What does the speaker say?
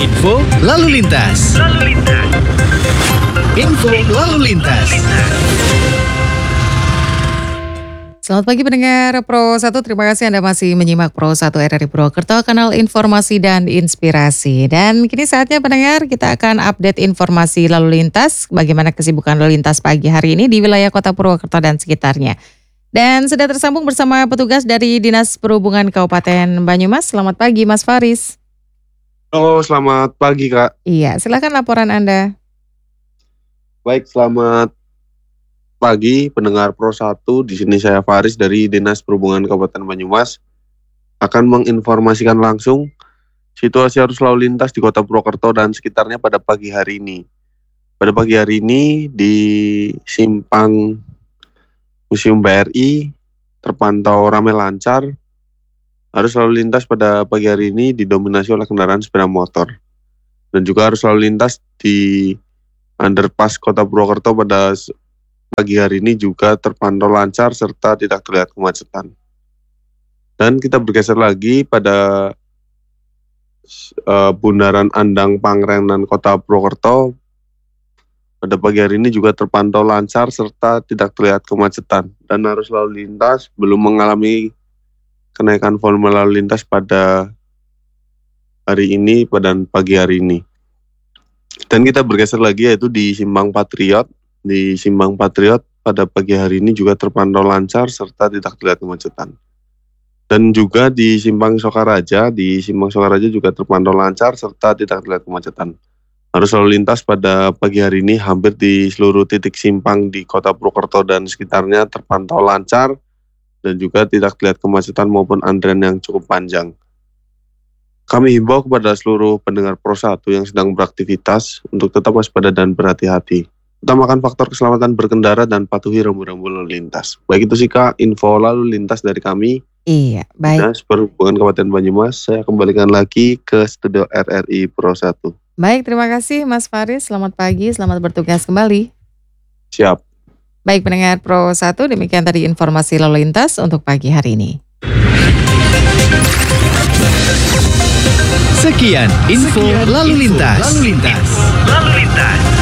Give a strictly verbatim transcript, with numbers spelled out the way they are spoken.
Info lalu lintas. Lalu lintas. Info lalu lintas. Selamat pagi pendengar Pro satu, terima kasih Anda masih menyimak Pro satu R R I Purwokerto, kanal informasi dan inspirasi. Dan kini saatnya pendengar, kita akan update informasi lalu lintas, bagaimana kesibukan lalu lintas pagi hari ini di wilayah kota Purwokerto dan sekitarnya. Dan sudah tersambung bersama petugas dari Dinas Perhubungan Kabupaten Banyumas. Selamat pagi Mas Faris. Halo, selamat pagi Kak. Iya, silakan laporan Anda. Baik, selamat pagi pendengar Pro satu, di sini saya Faris dari Dinas Perhubungan Kabupaten Banyumas akan menginformasikan langsung situasi arus lalu lintas di Kota Purwokerto dan sekitarnya pada pagi hari ini. Pada pagi hari ini di Simpang Museum B R I terpantau ramai lancar. Arus lalu lintas pada pagi hari ini didominasi oleh kendaraan sepeda motor. Dan juga arus lalu lintas di underpass Kota Purwokerto pada pagi hari ini juga terpantau lancar serta tidak terlihat kemacetan. Dan kita bergeser lagi pada uh, Bundaran Andang Pangrengan Kota Purwokerto. Pada pagi hari ini juga terpantau lancar serta tidak terlihat kemacetan. Dan arus lalu lintas belum mengalami kenaikan volume lalu lintas pada hari ini, pada pagi hari ini. Dan kita bergeser lagi yaitu di Simpang Patriot. Di Simpang Patriot pada pagi hari ini juga terpantau lancar serta tidak terlihat kemacetan. Dan juga di Simpang Sokaraja, di Simpang Sokaraja juga terpantau lancar serta tidak terlihat kemacetan. Arus lalu lintas pada pagi hari ini hampir di seluruh titik simpang di Kota Purwokerto dan sekitarnya terpantau lancar dan juga tidak terlihat kemacetan maupun antrian yang cukup panjang. Kami himbau kepada seluruh pendengar Pro satu yang sedang beraktivitas untuk tetap waspada dan berhati-hati. Utamakan faktor keselamatan berkendara dan patuhi rambu-rambu lalu lintas. Baik itu sih Kak, info lalu lintas dari kami. Iya, baik. Dinas Perhubungan Kabupaten Banyumas. Saya kembalikan lagi ke studio R R I Pro satu. Baik, terima kasih Mas Faris. Selamat pagi, selamat bertugas kembali. Siap. Baik pendengar Pro satu, demikian tadi informasi lalu lintas untuk pagi hari ini. Sekian info lalu lintas. Lalu lintas. Lalu lintas.